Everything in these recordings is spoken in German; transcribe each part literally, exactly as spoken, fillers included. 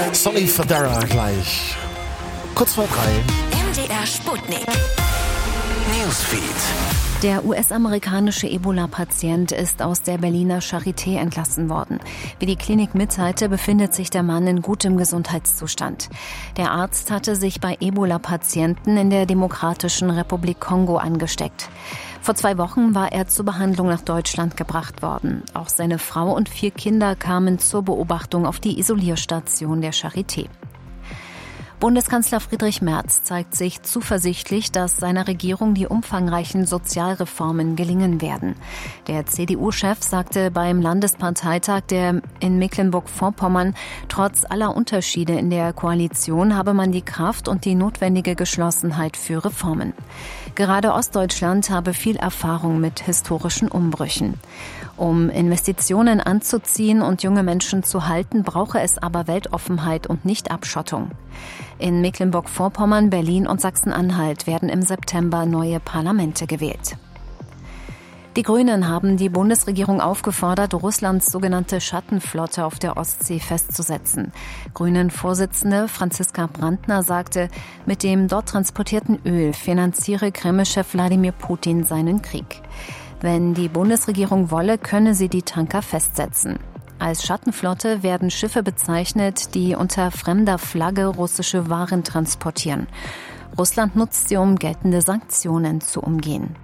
Sonny Fodera gleich. Kurz vor drei. M D R Sputnik. Newsfeed. Der U S-amerikanische Ebola-Patient ist aus der Berliner Charité entlassen worden. Wie die Klinik mitteilte, befindet sich der Mann in gutem Gesundheitszustand. Der Arzt hatte sich bei Ebola-Patienten in der Demokratischen Republik Kongo angesteckt. Vor zwei Wochen war er zur Behandlung nach Deutschland gebracht worden. Auch seine Frau und vier Kinder kamen zur Beobachtung auf die Isolierstation der Charité. Bundeskanzler Friedrich Merz zeigt sich zuversichtlich, dass seiner Regierung die umfangreichen Sozialreformen gelingen werden. Der C D U-Chef sagte beim Landesparteitag der in Mecklenburg-Vorpommern, trotz aller Unterschiede in der Koalition habe man die Kraft und die notwendige Geschlossenheit für Reformen. Gerade Ostdeutschland habe viel Erfahrung mit historischen Umbrüchen. Um Investitionen anzuziehen und junge Menschen zu halten, brauche es aber Weltoffenheit und nicht Abschottung. In Mecklenburg-Vorpommern, Berlin und Sachsen-Anhalt werden im September neue Parlamente gewählt. Die Grünen haben die Bundesregierung aufgefordert, Russlands sogenannte Schattenflotte auf der Ostsee festzusetzen. Grünen-Vorsitzende Franziska Brandner sagte, mit dem dort transportierten Öl finanziere Kreml-Chef Wladimir Putin seinen Krieg. Wenn die Bundesregierung wolle, könne sie die Tanker festsetzen. Als Schattenflotte werden Schiffe bezeichnet, die unter fremder Flagge russische Waren transportieren. Russland nutzt sie, um geltende Sanktionen zu umgehen.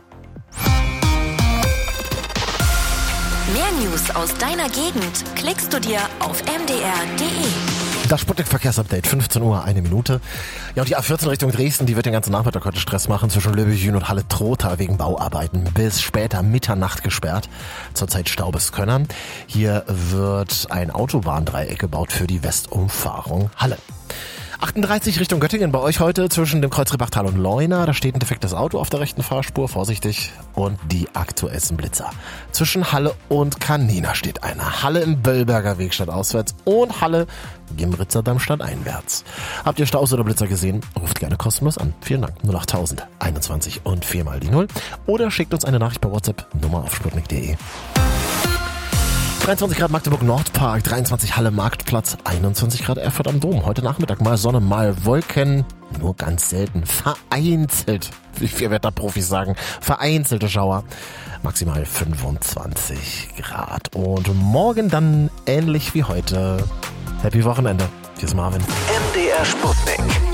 Mehr News aus deiner Gegend klickst du dir auf m d r punkt d e. Das Sputnik-Verkehrsupdate, fünfzehn Uhr, eine Minute. Ja, und die A vierzehn Richtung Dresden, die wird den ganzen Nachmittag heute Stress machen, zwischen Löbejün und Halle-Trotha wegen Bauarbeiten bis später Mitternacht gesperrt. Zurzeit Staubeskönnern. Hier wird ein Autobahndreieck gebaut für die Westumfahrung Halle. achtunddreißig Richtung Göttingen bei euch heute zwischen dem Kreuz Rebachtal und Leuna. Da steht ein defektes Auto auf der rechten Fahrspur, vorsichtig. Und die aktuellsten Blitzer. Zwischen Halle und Canina steht einer. Halle im Böllberger Weg statt auswärts und Halle Gimbritzer Darmstadt einwärts. Habt ihr Staus oder Blitzer gesehen? Ruft gerne kostenlos an. Vielen Dank. null acht tausend einundzwanzig und vier mal die null. Oder schickt uns eine Nachricht per WhatsApp. Nummer auf sputnik punkt d e. dreiundzwanzig Grad Magdeburg Nordpark, dreiundzwanzig Halle Marktplatz, einundzwanzig Grad Erfurt am Dom. Heute Nachmittag mal Sonne, mal Wolken, nur ganz selten, vereinzelt, wie vier Wetterprofis sagen, vereinzelte Schauer, maximal fünfundzwanzig Grad. Und morgen dann ähnlich wie heute. Happy Wochenende. Hier ist Marvin. M D R Sputnik.